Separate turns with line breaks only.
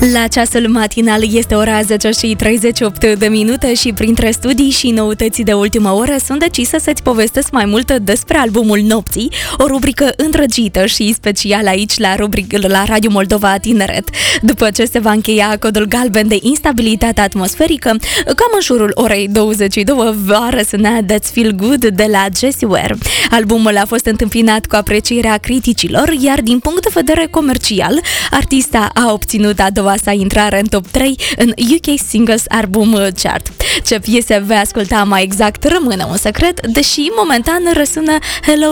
La ceasul matinal este ora 10:38 și printre studii și noutăți de ultimă oră sunt decisă să-ți povestesc mai mult despre albumul Nopții, o rubrică îndrăgită și specială aici la Radio Moldova Tineret. După ce se va încheia codul galben de instabilitate atmosferică, cam în jurul orei 22 va răsuna That's Feel Good de la Jessie Ware. Albumul a fost întâmpinat cu aprecierea criticilor, iar din punct de vedere comercial, artista a obținut a doua sa intrare în top 3 în UK Singles Album Chart. Ce piese vei asculta mai exact rămâne un secret, deși momentan răsună Hello